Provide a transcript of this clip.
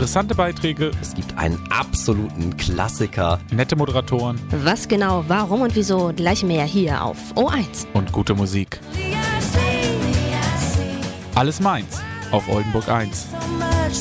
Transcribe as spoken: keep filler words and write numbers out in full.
interessante Beiträge, Es gibt einen absoluten Klassiker. nette Moderatoren Was genau, warum und wieso, gleich mehr hier auf O eins. und gute Musik. Alles meins auf Oldenburg eins.